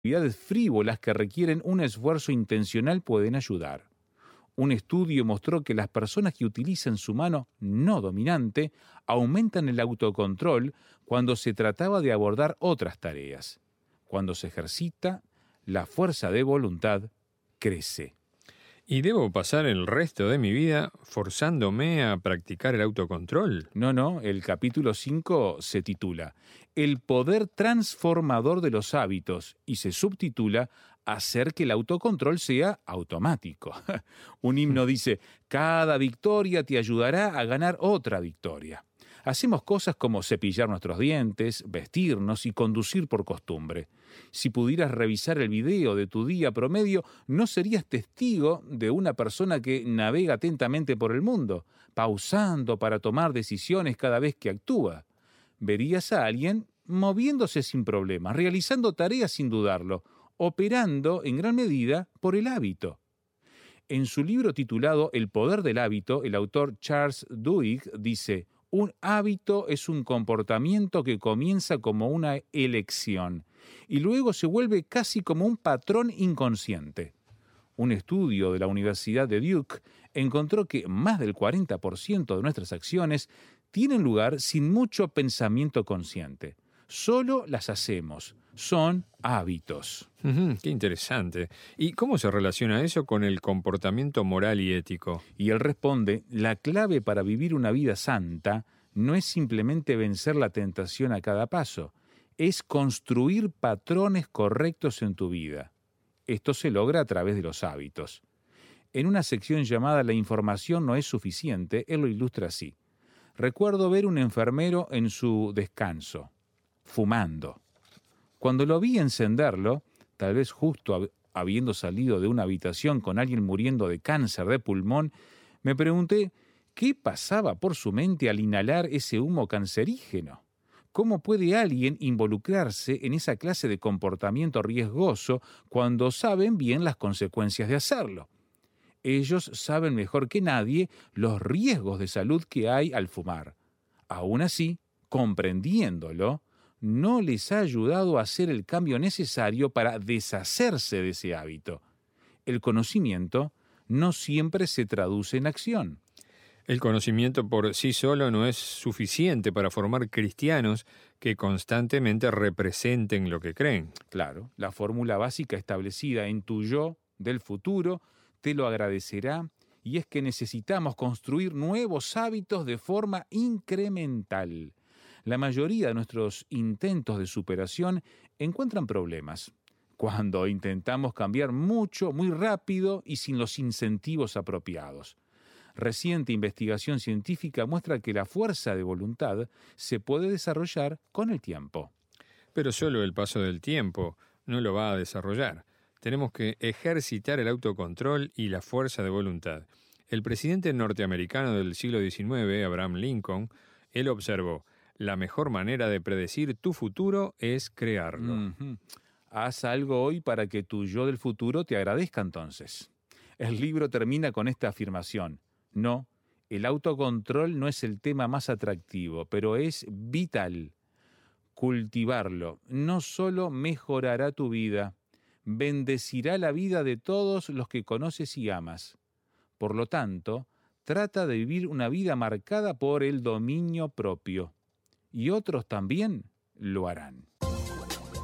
actividades frívolas que requieren un esfuerzo intencional pueden ayudar. Un estudio mostró que las personas que utilizan su mano no dominante aumentan el autocontrol cuando se trataba de abordar otras tareas. Cuando se ejercita, la fuerza de voluntad crece. ¿Y debo pasar el resto de mi vida forzándome a practicar el autocontrol? No, el capítulo 5 se titula El poder transformador de los hábitos y se subtitula Hacer que el autocontrol sea automático. Un himno dice, cada victoria te ayudará a ganar otra victoria. Hacemos cosas como cepillar nuestros dientes, vestirnos y conducir por costumbre. Si pudieras revisar el video de tu día promedio, no serías testigo de una persona que navega atentamente por el mundo, pausando para tomar decisiones cada vez que actúa. Verías a alguien moviéndose sin problemas, realizando tareas sin dudarlo, operando en gran medida por el hábito. En su libro titulado El poder del hábito, el autor Charles Duhigg dice, un hábito es un comportamiento que comienza como una elección y luego se vuelve casi como un patrón inconsciente. Un estudio de la Universidad de Duke encontró que más del 40% de nuestras acciones tienen lugar sin mucho pensamiento consciente. Solo las hacemos. Son hábitos. Qué interesante. ¿Y cómo se relaciona eso con el comportamiento moral y ético? Y él responde, la clave para vivir una vida santa no es simplemente vencer la tentación a cada paso, es construir patrones correctos en tu vida. Esto se logra a través de los hábitos. En una sección llamada La información no es suficiente, él lo ilustra así. Recuerdo ver un enfermero en su descanso, fumando. Cuando lo vi encenderlo, tal vez justo habiendo salido de una habitación con alguien muriendo de cáncer de pulmón, me pregunté qué pasaba por su mente al inhalar ese humo cancerígeno. ¿Cómo puede alguien involucrarse en esa clase de comportamiento riesgoso cuando saben bien las consecuencias de hacerlo? Ellos saben mejor que nadie los riesgos de salud que hay al fumar. Aún así, comprendiéndolo, no les ha ayudado a hacer el cambio necesario para deshacerse de ese hábito. El conocimiento no siempre se traduce en acción. El conocimiento por sí solo no es suficiente para formar cristianos que constantemente representen lo que creen. Claro, la fórmula básica establecida en tu yo del futuro te lo agradecerá, y es que necesitamos construir nuevos hábitos de forma incremental. La mayoría de nuestros intentos de superación encuentran problemas cuando intentamos cambiar mucho, muy rápido y sin los incentivos apropiados. Reciente investigación científica muestra que la fuerza de voluntad se puede desarrollar con el tiempo. Pero solo el paso del tiempo no lo va a desarrollar. Tenemos que ejercitar el autocontrol y la fuerza de voluntad. El presidente norteamericano del siglo XIX, Abraham Lincoln, él observó, la mejor manera de predecir tu futuro es crearlo. Haz algo hoy para que tu yo del futuro te agradezca entonces. El libro termina con esta afirmación. No, el autocontrol no es el tema más atractivo, pero es vital. Cultivarlo no solo mejorará tu vida, bendecirá la vida de todos los que conoces y amas. Por lo tanto, trata de vivir una vida marcada por el dominio propio. Y otros también lo harán.